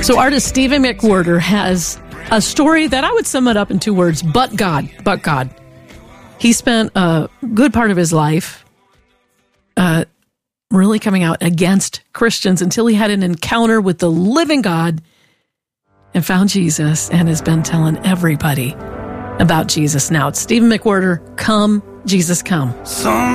So artist Stephen McWhirter has a story that I would sum it up in 2 words: but God. But God. He spent a good part of his life really coming out against Christians until he had an encounter with the living God and found Jesus, and has been telling everybody about Jesus now. It's Stephen McWhirter, Come, Jesus Come.